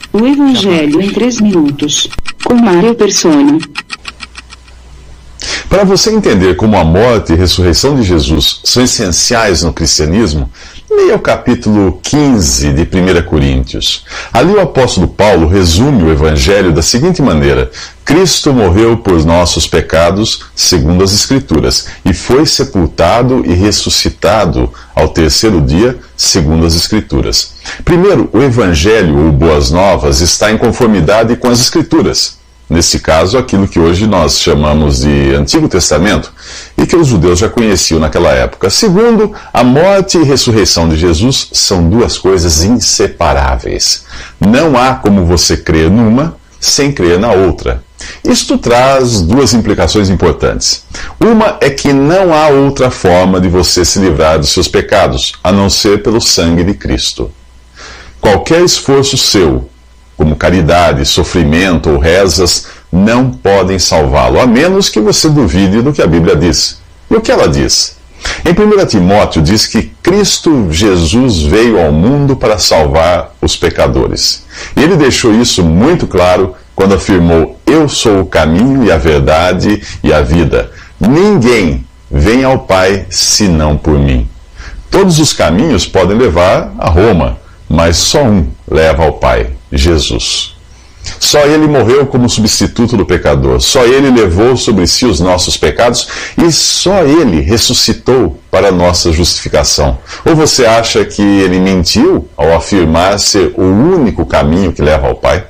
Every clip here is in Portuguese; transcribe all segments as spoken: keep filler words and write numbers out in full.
O Evangelho em três minutos, com Mário Persona. Para você entender como a morte e a ressurreição de Jesus são essenciais no cristianismo, leia o capítulo quinze de primeira Coríntios. Ali o apóstolo Paulo resume o Evangelho da seguinte maneira: Cristo morreu por nossos pecados, segundo as Escrituras, e foi sepultado e ressuscitado ao terceiro dia, segundo as Escrituras. Primeiro, o Evangelho, ou Boas Novas, está em conformidade com as Escrituras. Nesse caso, aquilo que hoje nós chamamos de Antigo Testamento e que os judeus já conheciam naquela época. Segundo, a morte e ressurreição de Jesus são duas coisas inseparáveis. Não há como você crer numa sem crer na outra. Isto traz duas implicações importantes. Uma é que não há outra forma de você se livrar dos seus pecados, a não ser pelo sangue de Cristo. Qualquer esforço seu, como caridade, sofrimento ou rezas, não podem salvá-lo, a menos que você duvide do que a Bíblia diz. E o que ela diz? Em primeiro Timóteo diz que Cristo Jesus veio ao mundo para salvar os pecadores. E ele deixou isso muito claro quando afirmou: eu sou o caminho e a verdade e a vida. Ninguém vem ao Pai senão por mim. Todos os caminhos podem levar a Roma, mas só um leva ao Pai: Jesus. Só Ele morreu como substituto do pecador, só Ele levou sobre si os nossos pecados e só Ele ressuscitou para a nossa justificação. Ou você acha que Ele mentiu ao afirmar ser o único caminho que leva ao Pai?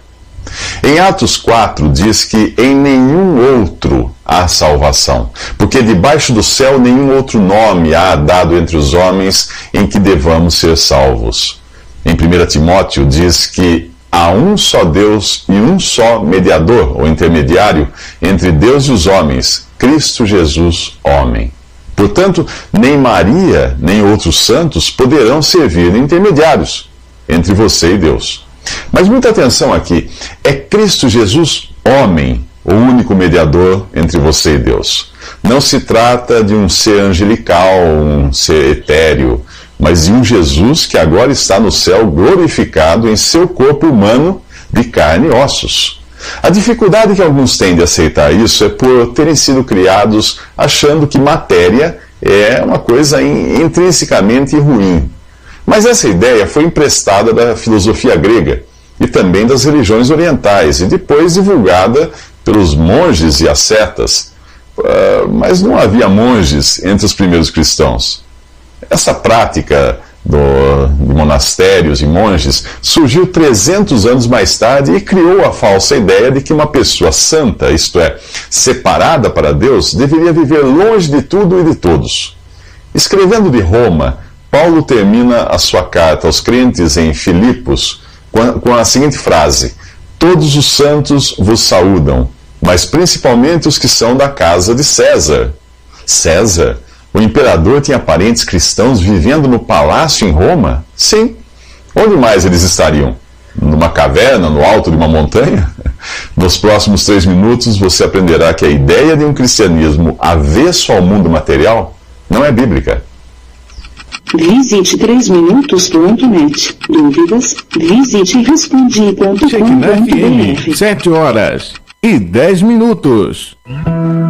Em Atos quatro diz que em nenhum outro há salvação, porque debaixo do céu nenhum outro nome há dado entre os homens em que devamos ser salvos. Em primeiro Timóteo diz que há um só Deus e um só mediador, ou intermediário, entre Deus e os homens, Cristo Jesus, homem. Portanto, nem Maria, nem outros santos poderão servir de intermediários entre você e Deus. Mas muita atenção aqui, é Cristo Jesus, homem, o único mediador entre você e Deus. Não se trata de um ser angelical, um ser etéreo, mas de um Jesus que agora está no céu glorificado em seu corpo humano de carne e ossos. A dificuldade que alguns têm de aceitar isso é por terem sido criados achando que matéria é uma coisa intrinsecamente ruim. Mas essa ideia foi emprestada da filosofia grega e também das religiões orientais e depois divulgada pelos monges e ascetas. Mas não havia monges entre os primeiros cristãos. Essa prática do, de monastérios e monges surgiu trezentos anos mais tarde e criou a falsa ideia de que uma pessoa santa, isto é, separada para Deus, deveria viver longe de tudo e de todos. Escrevendo de Roma, Paulo termina a sua carta aos crentes em Filipos com a, com a seguinte frase: todos os santos vos saúdam, mas principalmente os que são da casa de César. César? O imperador tinha parentes cristãos vivendo no palácio em Roma? Sim. Onde mais eles estariam? Numa caverna, no alto de uma montanha? Nos próximos três minutos você aprenderá que a ideia de um cristianismo avesso ao mundo material não é bíblica. Visite três minutos ponto net. Dúvidas? Visite respondi ponto com ponto b r. sete horas e dez minutos.